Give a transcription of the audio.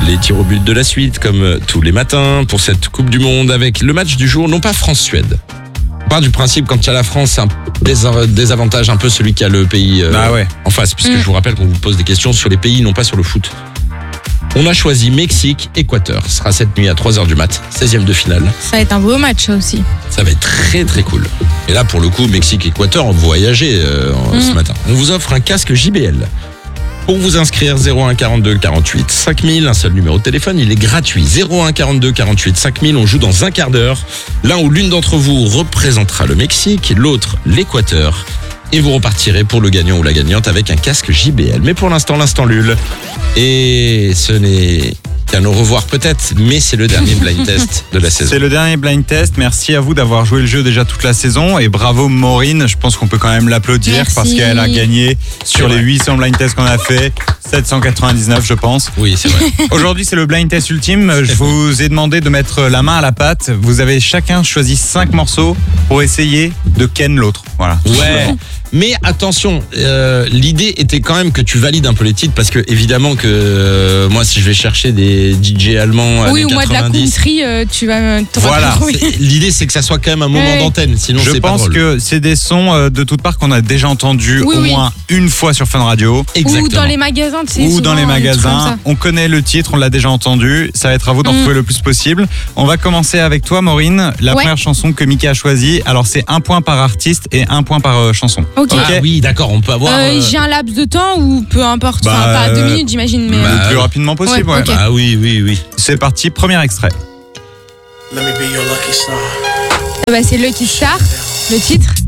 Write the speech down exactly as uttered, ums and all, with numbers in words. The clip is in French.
Les tirs au but de la suite, comme tous les matins, pour cette Coupe du Monde, avec le match du jour, non pas France-Suède. On part du principe, quand il y a la France, c'est un dés- désavantage un peu celui qui a le pays euh, Ah ouais. en face, puisque Mm. je vous rappelle qu'on vous pose des questions sur les pays, non pas sur le foot. On a choisi Mexique, Équateur. Ce sera cette nuit à trois heures du mat, seizième de finale. Ça va être un beau match, ça aussi. Ça va être très très cool. Et là, pour le coup, Mexique-Équateur, on voyager euh, Mm. ce matin. On vous offre un casque J B L. Pour vous inscrire, zéro un quarante-deux quarante-huit cinq mille, un seul numéro de téléphone, il est gratuit. zéro un quarante-deux quarante-huit cinq mille, on joue dans un quart d'heure. L'un ou l'une d'entre vous représentera le Mexique, l'autre l'Équateur. Et vous repartirez pour le gagnant ou la gagnante avec un casque J B L. Mais pour l'instant, l'instant Lul. Et ce n'est qu'un au revoir peut-être, mais c'est le dernier blind test de la saison. C'est le dernier blind test. Merci à vous d'avoir joué le jeu déjà toute la saison. Et bravo Maureen, je pense qu'on peut quand même l'applaudir Merci. parce qu'elle a gagné sur C'est les vrai. huit cents blind tests qu'on a fait. sept cent quatre-vingt-dix-neuf je pense. Oui, c'est vrai. Aujourd'hui c'est le blind test ultime. Je vous ai demandé de mettre la main à la pâte. Vous avez chacun choisi cinq morceaux pour essayer de ken l'autre. Voilà. Ouais. Mais attention, euh, l'idée était quand même que tu valides un peu les titres parce que évidemment que euh, moi si je vais chercher des D J allemands Oui, années ou moi de la quatre-vingt-dix, country, euh, tu vas t'auras Voilà. pas trouvé. c'est- l'idée c'est que ça soit quand même un moment Ouais. d'antenne, sinon Je c'est pas pense drôle. que c'est des sons euh, de toutes parts qu'on a déjà entendus Oui, au oui. moins une fois sur Fun Radio. Exactement. Ou dans les magasins, tu sais. Ou souvent, dans les des trucs comme magasins. ça. On connaît le titre, on l'a déjà entendu. Ça va être à vous d'en Mm. trouver le plus possible. On va commencer avec toi, Maureen. La Ouais. première chanson que Mika a choisie. Alors, c'est un point par artiste et un point par euh, chanson. Ok. Ah oui, d'accord, on peut avoir. Euh, euh, J'ai un laps de temps ou peu importe. Bah, Enfin, pas deux euh, minutes, j'imagine, mais. bah, Le euh, plus rapidement possible, Ouais, ouais. ok. Ah oui, oui, oui. C'est parti, premier extrait. Let me be your lucky star. bah, c'est Lucky Star, le titre.